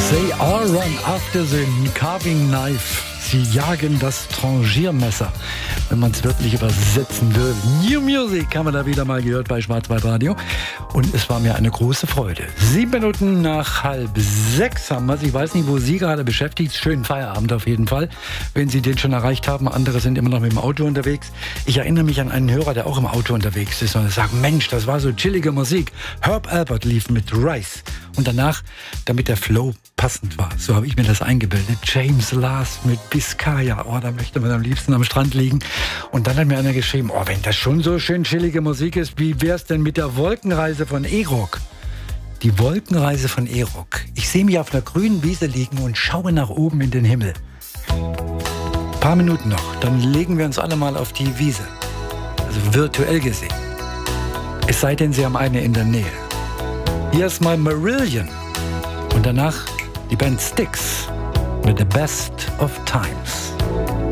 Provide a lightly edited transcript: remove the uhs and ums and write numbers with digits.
They all run after the carving knife. Sie jagen das Trangiermesser, wenn man es wörtlich übersetzen will. New Music haben wir da wieder mal gehört bei Schwarzwald Radio. Und es war mir eine große Freude. 7 Minuten nach 5:30 haben wir es. Ich weiß nicht, wo Sie gerade beschäftigt. Schönen Feierabend auf jeden Fall, wenn Sie den schon erreicht haben. Andere sind immer noch mit dem Auto unterwegs. Ich erinnere mich an einen Hörer, der auch im Auto unterwegs ist und sagt, Mensch, das war so chillige Musik. Herb Alpert lief mit Rice. Und danach, damit der Flow passend war, so habe ich mir das eingebildet, James Last mit Biscaya. Oh, da möchte man am liebsten am Strand liegen. Und dann hat mir einer geschrieben, oh, wenn das schon so schön chillige Musik ist, wie wär's denn mit der Wolkenreise von E-Rock? Die Wolkenreise von E-Rock. Ich sehe mich auf einer grünen Wiese liegen und schaue nach oben in den Himmel. Ein paar Minuten noch, dann legen wir uns alle mal auf die Wiese. Also virtuell gesehen. Es sei denn, Sie haben eine in der Nähe. Hier ist mal Marillion. Und danach die Band Styx mit The Best of Times.